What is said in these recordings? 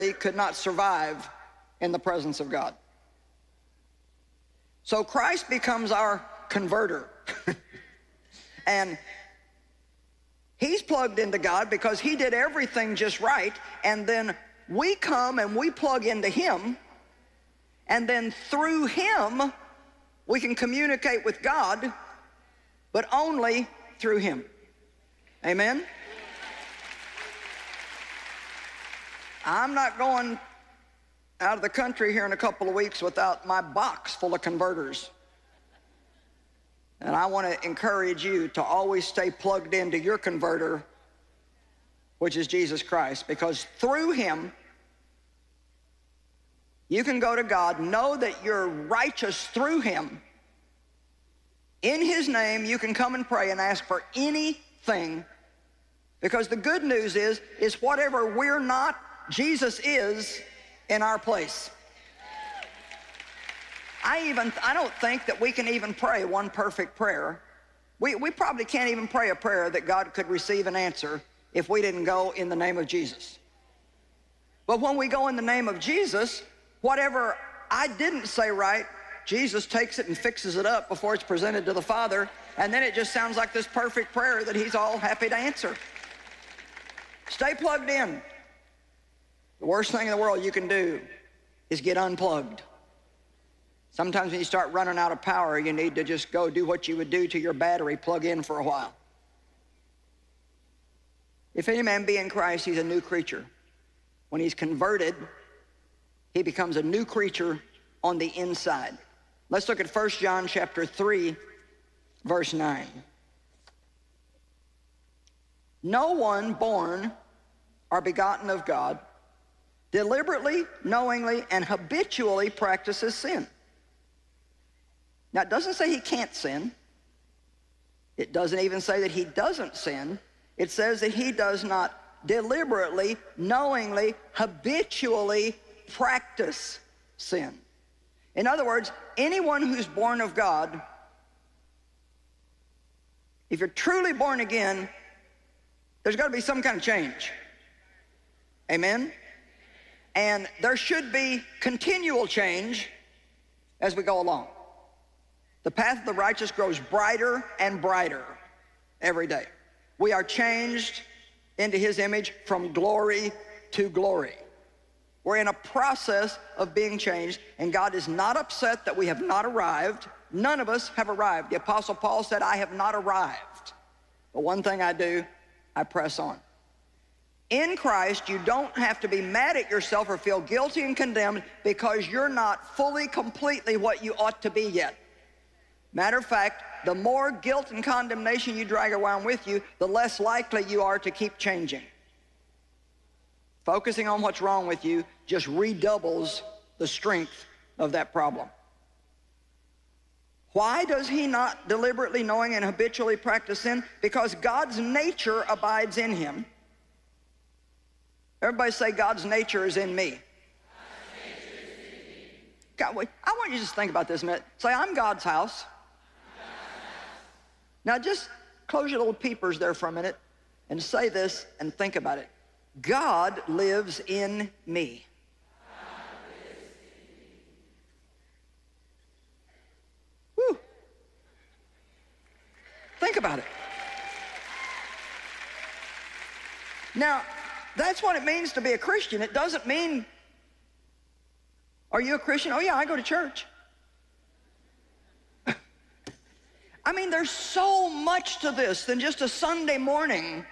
could not survive in the presence of God. So Christ becomes our converter. And he's plugged into God because he did everything just right, and then we come and we plug into him, and then through him we can communicate with God, but only through him. Amen? I'm not going out of the country here in a couple of weeks without my box full of converters. And I want to encourage you to always stay plugged into your converter, which is Jesus Christ, because through him you can go to God, know that you're righteous through him. In his name you can come and pray and ask for anything, because the good news is whatever we're not, Jesus is in our place. I don't think that we can even pray one perfect prayer. We probably can't even pray a prayer that God could receive and answer if we didn't go in the name of Jesus. But when we go in the name of Jesus, whatever I didn't say right, Jesus takes it and fixes it up before it's presented to the Father, and then it just sounds like this perfect prayer that he's all happy to answer. Stay plugged in. The worst thing in the world you can do is get unplugged. Sometimes when you start running out of power, you need to just go do what you would do to your battery, plug in for a while. If any man be in Christ, he's a new creature. When he's converted, he becomes a new creature on the inside. Let's look at 1 John chapter 3, verse 9. No one born or begotten of God deliberately, knowingly, and habitually practices sin. Now, it doesn't say he can't sin. It doesn't even say that he doesn't sin. It says that he does not deliberately, knowingly, habitually practice sin. In other words, anyone who's born of God, if you're truly born again, there's got to be some kind of change. Amen? And there should be continual change as we go along. The path of the righteous grows brighter and brighter every day. We are changed into his image from glory to glory. We're in a process of being changed, and God is not upset that we have not arrived. None of us have arrived. The Apostle Paul said, I have not arrived. But one thing I do, I press on. In Christ, you don't have to be mad at yourself or feel guilty and condemned because you're not fully, completely what you ought to be yet. Matter of fact, the more guilt and condemnation you drag around with you, the less likely you are to keep changing. Focusing on what's wrong with you just redoubles the strength of that problem. Why does he not deliberately, knowing, and habitually practice sin? Because God's nature abides in him. Everybody say, God's nature is in me. God, I want you to just think about this a minute. Say, I'm God's house. Now just close your little peepers there for a minute and say this and think about it. God lives in me. Whew. Think about it. Now, that's what it means to be a Christian. It doesn't mean, are you a Christian? Oh yeah, I go to church. I mean, there's so much to this than just a Sunday morning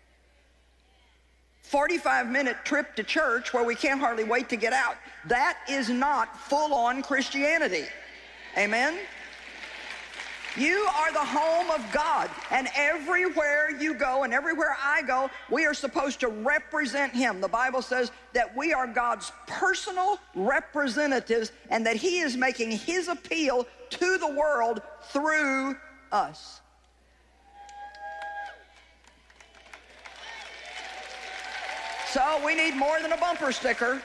45-minute trip to church where we can't hardly wait to get out. That is not full-on Christianity. Amen? You are the home of God, and everywhere you go and everywhere I go, we are supposed to represent him. The Bible says that we are God's personal representatives and that he is making his appeal to the world through us. So we need more than a bumper sticker.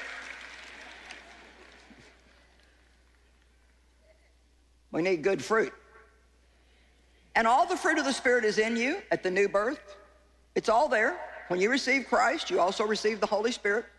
We need good fruit. And all the fruit of the Spirit is in you at the new birth. It's all there. When you receive Christ, you also receive the Holy Spirit.